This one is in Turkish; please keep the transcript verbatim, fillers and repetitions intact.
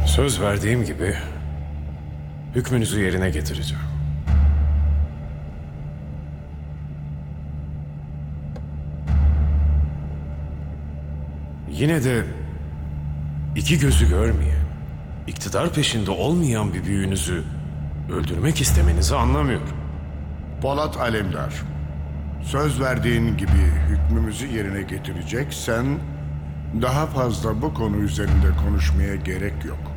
Söz verdiğim gibi hükmünüzü yerine getireceğim. Yine de iki gözü görmeyen, iktidar peşinde olmayan bir büyüğünüzü öldürmek istemenizi anlamıyorum. Polat Alemdar, söz verdiğin gibi hükmümüzü yerine getireceksen daha fazla bu konu üzerinde konuşmaya gerek yok.